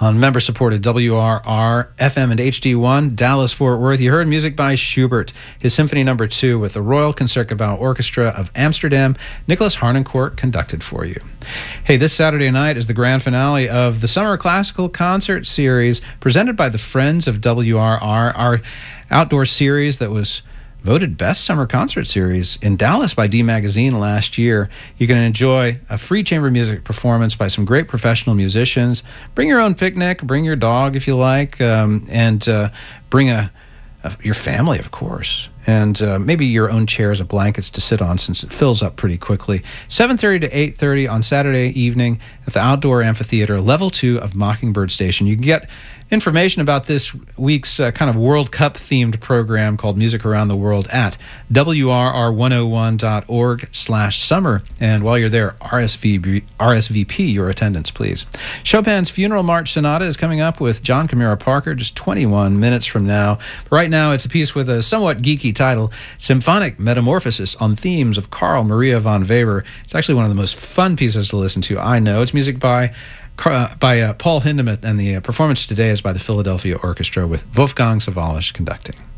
On member-supported WRR, FM and HD1, Dallas-Fort Worth. You heard music by Schubert, his Symphony No. 2 with the Royal Concertgebouw Orchestra of Amsterdam. Nicholas Harnoncourt conducted for you. Hey, this Saturday night is the grand finale of the Summer Classical Concert Series presented by the Friends of WRR, our outdoor series that was voted Best Summer Concert Series in Dallas by D Magazine last year. You can enjoy a free chamber music performance by some great professional musicians. Bring your own picnic, bring your dog if you like, and bring your family, of course, and maybe your own chairs and blankets to sit on since it fills up pretty quickly. 7:30 to 8:30 on Saturday evening at the Outdoor Amphitheater, Level 2 of Mockingbird Station. You can get information about this week's kind of World Cup-themed program called Music Around the World at WRR101.org/summer. And while you're there, RSVP your attendance, please. Chopin's Funeral March Sonata is coming up with John Camara Parker just 21 minutes from now. But right now, it's a piece with a somewhat geeky title, Symphonic Metamorphosis on Themes of Carl Maria von Weber. It's actually one of the most fun pieces to listen to, I know. It's music by Paul Hindemith, and the performance today is by the Philadelphia Orchestra with Wolfgang Sawallisch conducting.